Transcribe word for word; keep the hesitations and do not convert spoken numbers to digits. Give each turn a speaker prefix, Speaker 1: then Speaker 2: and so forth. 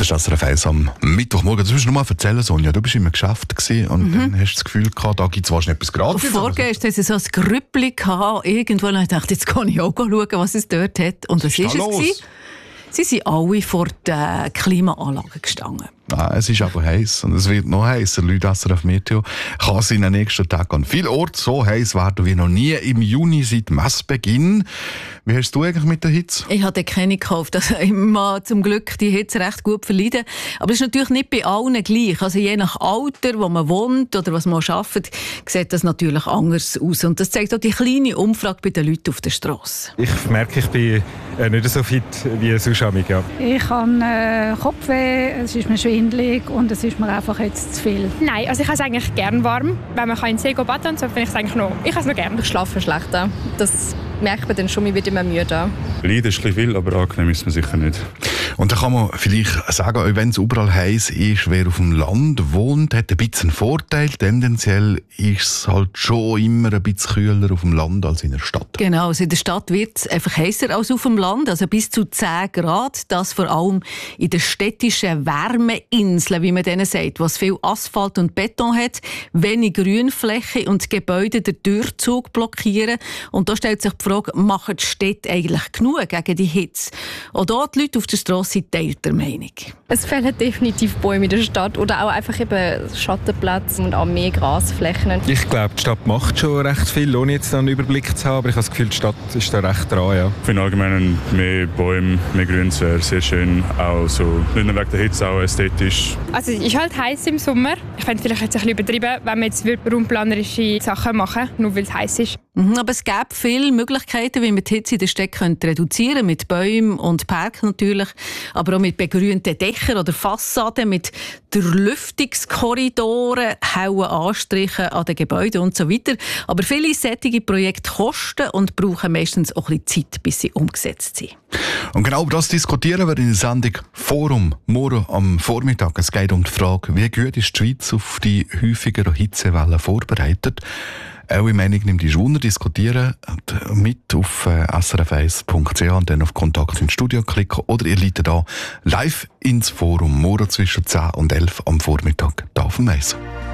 Speaker 1: Das ist S R F eins am Mittwochmorgen. Du musst nur mal erzählen, Sonja, du bist im Geschäft gewesen und mhm. dann hast du das Gefühl gehabt, da gibt es wahrscheinlich etwas gratis.
Speaker 2: Vorgestern hatte ich so ein Grüppli irgendwo und ich dachte, jetzt kann ich auch schauen, was es dort hat. Und was war es? Sie sind alle vor den Klimaanlagen gestanden.
Speaker 1: Ah, es ist aber heiß und es wird noch heißer. Leute, S R F Meteo kann es in den nächsten Tagen an vielen Orten so heiß werden wie noch nie im Juni seit Messbeginn. Wie hast du eigentlich mit der Hitze?
Speaker 2: Ich habe keine gekauft. Also ich mag zum Glück die Hitze recht gut verleiden. Aber es ist natürlich nicht bei allen gleich. Also je nach Alter, wo man wohnt oder was man arbeitet, sieht das natürlich anders aus. Und das zeigt auch die kleine Umfrage bei den Leuten auf der Straße.
Speaker 3: Ich merke, ich bin nicht so fit wie sonst. Ja.
Speaker 4: Ich habe äh, Kopfweh, es ist mir schwindelig und es ist mir einfach jetzt zu viel.
Speaker 5: Nein, also ich habe es eigentlich gerne warm. Wenn man in den See baden kann, so finde ich es eigentlich noch. Ich habe es noch gerne.
Speaker 6: Ich schlafe schlechter. Das merkt man dann schon, man wird immer müde.
Speaker 7: Leiden ist ein bisschen viel, aber angenehm ist man sicher nicht.
Speaker 1: Und da kann man vielleicht sagen, wenn es überall heiß ist, wer auf dem Land wohnt, hat ein bisschen einen Vorteil. Tendenziell ist es halt schon immer ein bisschen kühler auf dem Land als in der Stadt.
Speaker 2: Genau, also in der Stadt wird es einfach heißer als auf dem Land, also bis zu zehn Grad. Das vor allem in den städtischen Wärmeinseln, wie man denen sagt, was viel Asphalt und Beton hat, wenig Grünfläche und Gebäude den Durchzug blockieren. Und da stellt sich die Frage, machen die Städte eigentlich genug gegen die Hitze? Auch da die Leute auf der Straße sind teilter Meinung.
Speaker 6: Es fehlen definitiv Bäume in der Stadt oder auch einfach eben Schattenplätze und auch mehr Grasflächen.
Speaker 3: Ich glaube, die Stadt macht schon recht viel, ohne jetzt einen Überblick zu haben. Aber ich habe das Gefühl, die Stadt ist da recht dran. Ja.
Speaker 7: Ich finde allgemein mehr Bäume, mehr Grün wäre sehr schön. Auch so, nicht nur wegen der Hitze, auch ästhetisch.
Speaker 5: Also es ist halt heiß im Sommer. Ich finde vielleicht jetzt ein bisschen übertrieben, wenn man jetzt raumplanerische Sachen machen würde, nur weil es heiß ist.
Speaker 2: Mhm, aber es gäbe viele Möglichkeiten, wie man die Hitze in der Stadt reduzieren könnte. Mit Bäumen und Parks natürlich, aber auch mit begrünten Dächern oder Fassaden, mit Durchlüftungskorridoren, hellen Anstrichen an den Gebäuden und so weiter. Aber viele solche Projekte kosten und brauchen meistens auch ein bisschen Zeit, bis sie umgesetzt sind.
Speaker 1: Und genau über das diskutieren wir in der Sendung Forum morgen am Vormittag. Es geht um die Frage, wie gut ist die Schweiz auf die häufigeren Hitzewellen vorbereitet? Eure Meinung nimmt die Wunder, diskutieren mit auf s r f eins punkt c h und dann auf Kontakt ins Studio klicken oder ihr leitet da live ins Forum morgen zwischen zehn und elf am Vormittag hier auf dem Eis.